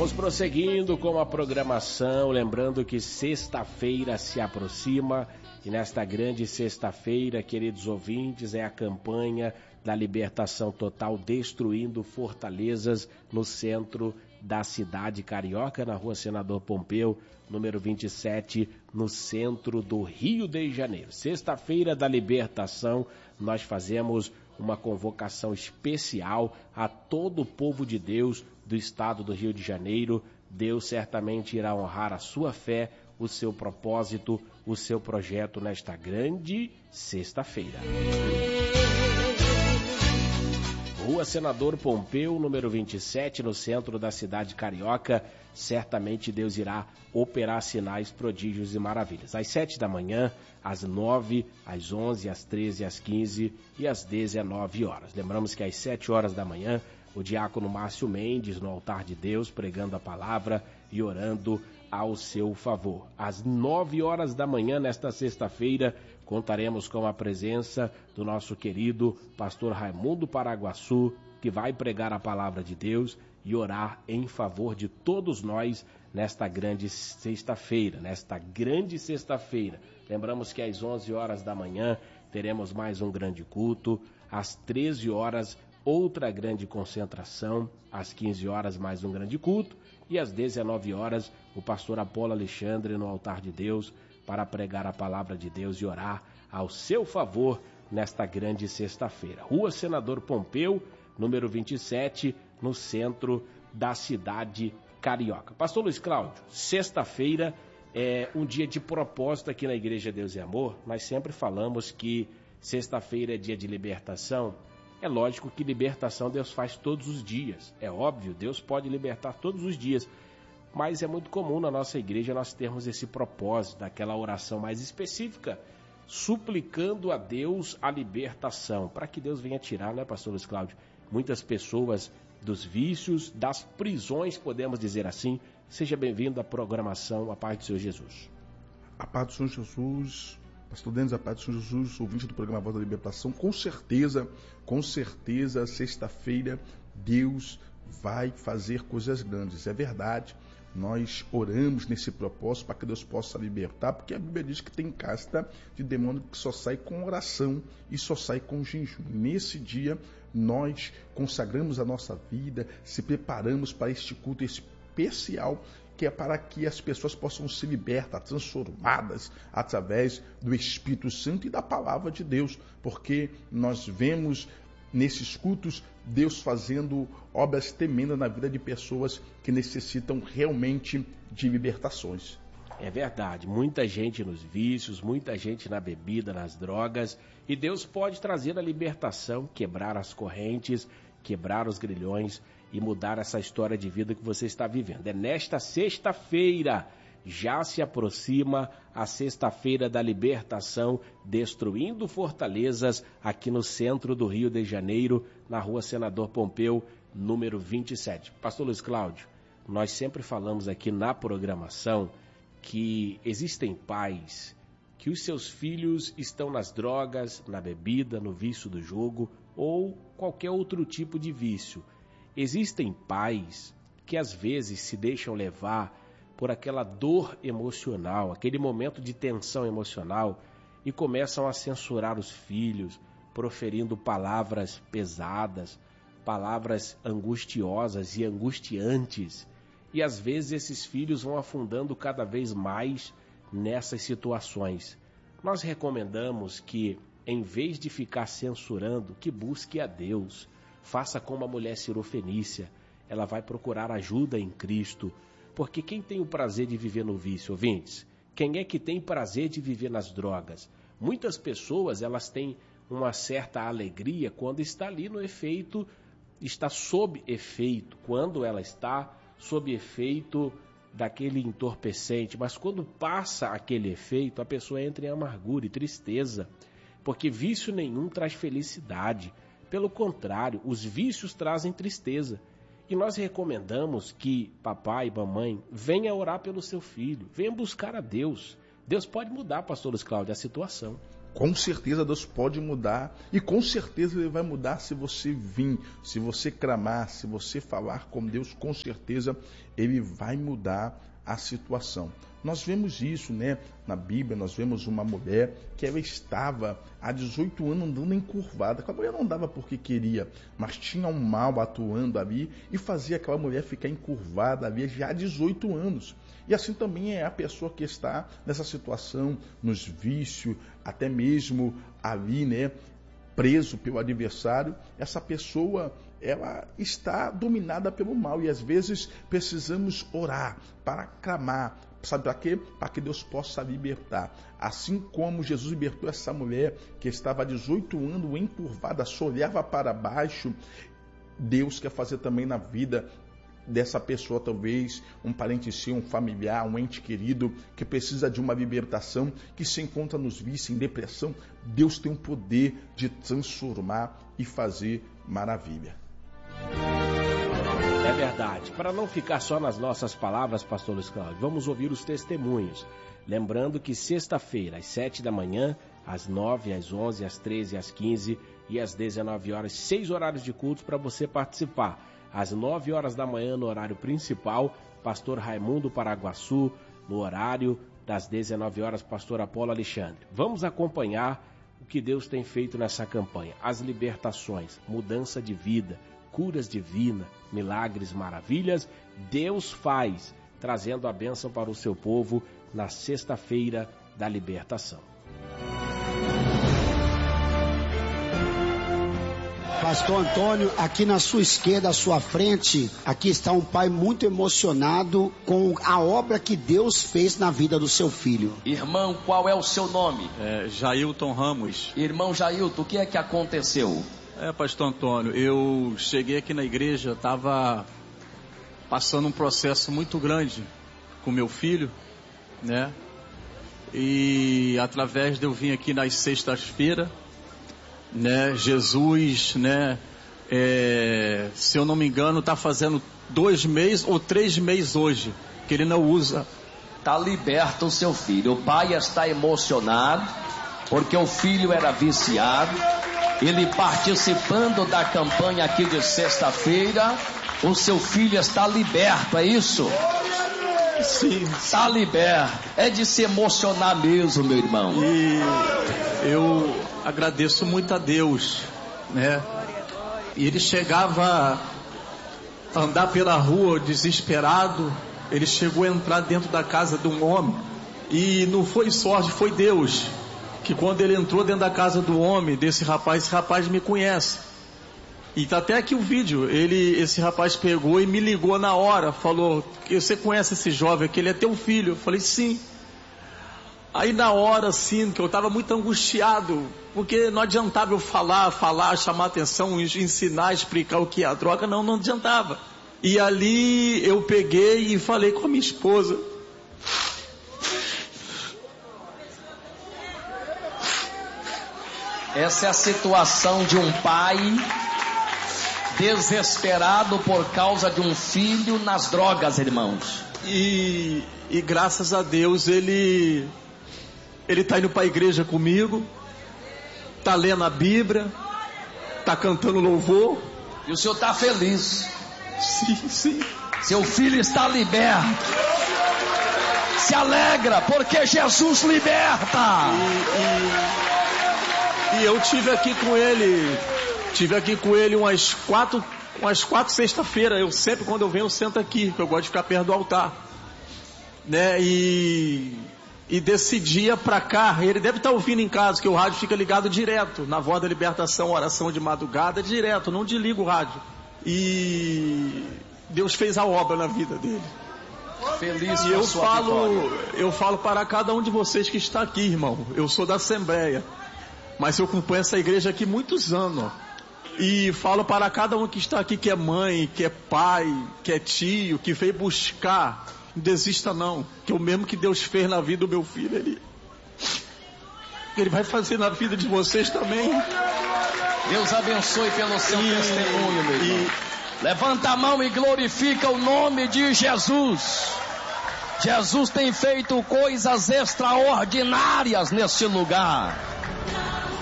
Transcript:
Vamos prosseguindo com a programação, lembrando que sexta-feira se aproxima e nesta grande sexta-feira, queridos ouvintes, é a campanha da libertação total, destruindo fortalezas no centro da cidade carioca, na rua Senador Pompeu, número 27, no centro do Rio de Janeiro. Sexta-feira da libertação, nós fazemos uma convocação especial a todo o povo de Deus do estado do Rio de Janeiro. Deus certamente irá honrar a sua fé, o seu propósito, o seu projeto nesta grande sexta-feira. Rua Senador Pompeu, número 27, no centro da cidade carioca. Certamente Deus irá operar sinais, prodígios e maravilhas. Às 7 da manhã, às 9, às 11, às 13, às 15 e às 19 horas. Lembramos que às 7 horas da manhã, o diácono Márcio Mendes, no altar de Deus, pregando a palavra e orando ao seu favor. Às 9 horas da manhã, nesta sexta-feira, contaremos com a presença do nosso querido pastor Raimundo Paraguaçu, que vai pregar a palavra de Deus e orar em favor de todos nós nesta grande sexta-feira. Lembramos que às 11 horas da manhã teremos mais um grande culto, às 13 horas outra grande concentração, às 15 horas mais um grande culto e às 19 horas o pastor Apolo Alexandre no altar de Deus para pregar a palavra de Deus e orar ao seu favor nesta grande sexta-feira. Rua Senador Pompeu, número 27, no centro da cidade carioca. Pastor Luiz Cláudio, sexta-feira é um dia de propósito aqui na Igreja Deus e Amor. Nós sempre falamos que sexta-feira é dia de libertação. É lógico que libertação Deus faz todos os dias. É óbvio, Deus pode libertar todos os dias. Mas é muito comum na nossa igreja nós termos esse propósito, daquela oração mais específica, suplicando a Deus a libertação, para que Deus venha tirar, né, pastor Luiz Cláudio, muitas pessoas dos vícios, das prisões, podemos dizer assim. Seja bem-vindo à programação, a paz do Senhor Jesus. A paz do Senhor Jesus, pastor Denis, a paz do Senhor Jesus, ouvinte do programa Voz da Libertação. Com certeza, sexta-feira, Deus vai fazer coisas grandes, é verdade. Nós oramos nesse propósito para que Deus possa libertar, porque a Bíblia diz que tem casta de demônio que só sai com oração e só sai com jejum. Nesse dia, nós consagramos a nossa vida, se preparamos para este culto especial, que é para que as pessoas possam ser libertas, transformadas através do Espírito Santo e da Palavra de Deus, porque nós vemos nesses cultos Deus fazendo obras tremendas na vida de pessoas que necessitam realmente de libertações. É verdade, muita gente nos vícios, muita gente na bebida, nas drogas, e Deus pode trazer a libertação, quebrar as correntes, quebrar os grilhões e mudar essa história de vida que você está vivendo. É nesta sexta-feira, já se aproxima a sexta-feira da libertação, destruindo fortalezas aqui no centro do Rio de Janeiro, na rua Senador Pompeu, número 27. Pastor Luiz Cláudio, nós sempre falamos aqui na programação que existem pais que os seus filhos estão nas drogas, na bebida, no vício do jogo ou qualquer outro tipo de vício. Existem pais que às vezes se deixam levar por aquela dor emocional, aquele momento de tensão emocional e começam a censurar os filhos, proferindo palavras pesadas, palavras angustiosas e angustiantes. E às vezes esses filhos vão afundando cada vez mais nessas situações. Nós recomendamos que, em vez de ficar censurando, que busque a Deus. Faça como a mulher cirofenícia, ela vai procurar ajuda em Cristo. Porque quem tem o prazer de viver no vício, ouvintes? Quem é que tem prazer de viver nas drogas? Muitas pessoas, elas têm uma certa alegria quando está ali no efeito, está sob efeito, quando ela está sob efeito daquele entorpecente. Mas quando passa aquele efeito, a pessoa entra em amargura e tristeza, porque vício nenhum traz felicidade. Pelo contrário, os vícios trazem tristeza. E nós recomendamos que papai e mamãe venha orar pelo seu filho, venha buscar a Deus. Deus pode mudar, pastor Luiz Cláudio, a situação. Com certeza Deus pode mudar, e com certeza Ele vai mudar se você vir, se você clamar, se você falar com Deus, com certeza Ele vai mudar a situação. Nós vemos isso, né? Na Bíblia, nós vemos uma mulher que ela estava há 18 anos andando encurvada. A mulher não andava porque queria, mas tinha um mal atuando ali e fazia aquela mulher ficar encurvada ali já há 18 anos. E assim também é a pessoa que está nessa situação, nos vícios, até mesmo ali, né? Preso pelo adversário. Essa pessoa, ela está dominada pelo mal, e às vezes precisamos orar para clamar. Sabe para quê? Para que Deus possa libertar. Assim como Jesus libertou essa mulher que estava há 18 anos encurvada, só olhava para baixo, Deus quer fazer também na vida dessa pessoa, talvez um parente seu, um familiar, um ente querido que precisa de uma libertação, que se encontra nos vícios, em depressão. Deus tem o poder de transformar e fazer maravilha. É verdade. Para não ficar só nas nossas palavras, pastor Luiz Cláudio, vamos ouvir os testemunhos. Lembrando que sexta-feira, às 7 da manhã, às 9, às 11, às 13, às 15 e às 19 horas, 6 horários de cultos para você participar. Às 9 horas da manhã, no horário principal, pastor Raimundo Paraguaçu, no horário das 19 horas, pastor Apolo Alexandre. Vamos acompanhar o que Deus tem feito nessa campanha. As libertações, mudança de vida, curas divinas, milagres, maravilhas, Deus faz, trazendo a bênção para o seu povo na sexta-feira da libertação. Pastor Antônio, aqui na sua esquerda, à sua frente, aqui está um pai muito emocionado com a obra que Deus fez na vida do seu filho. Irmão, qual é o seu nome? Jailton Ramos. Irmão Jailton, o que é que aconteceu? Pastor Antônio, eu cheguei aqui na igreja, estava passando um processo muito grande com meu filho, né? E através de eu vir aqui nas sextas-feiras, né? Jesus, né? Se eu não me engano, está fazendo 2 meses ou 3 meses hoje que ele não usa. Está liberto o seu filho. O pai está emocionado porque o filho era viciado. Ele participando da campanha aqui de sexta-feira, o seu filho está liberto, é isso? Sim. Está liberto. É de se emocionar mesmo, meu irmão. E eu agradeço muito a Deus, né? E ele chegava a andar pela rua desesperado. Ele chegou a entrar dentro da casa de um homem. E não foi sorte, foi Deus. Que quando ele entrou dentro da casa do homem, esse rapaz me conhece. E tá até aqui o vídeo. Esse rapaz pegou e me ligou na hora. Falou, você conhece esse jovem aqui? Ele é teu filho. Eu falei, sim. Aí na hora, assim, que eu estava muito angustiado, porque não adiantava eu falar, chamar atenção, ensinar, explicar o que é a droga, não adiantava. E ali eu peguei e falei com a minha esposa. Essa é a situação de um pai desesperado por causa de um filho nas drogas, irmãos. E graças a Deus ele está indo para a igreja comigo, está lendo a Bíblia, está cantando louvor. E o senhor está feliz? Sim. Seu filho está liberto. Se alegra, porque Jesus liberta. E eu tive aqui com ele umas quatro sexta-feira. Eu sempre, quando eu venho, eu sento aqui, porque eu gosto de ficar perto do altar, né? E desse dia pra cá, ele deve estar ouvindo em casa, que o rádio fica ligado direto, na Voz da Libertação, oração de madrugada, direto, não desliga o rádio. E Deus fez a obra na vida dele. Feliz e eu falo para cada um de vocês que está aqui, irmão. Eu sou da Assembleia, mas eu acompanho essa igreja aqui muitos anos. E falo para cada um que está aqui, que é mãe, que é pai, que é tio, que veio buscar. Não desista não, que o mesmo que Deus fez na vida do meu filho, Ele vai fazer na vida de vocês também. Deus abençoe pelo seu testemunho, meu irmão. Levanta a mão e glorifica o nome de Jesus. Jesus tem feito coisas extraordinárias neste lugar.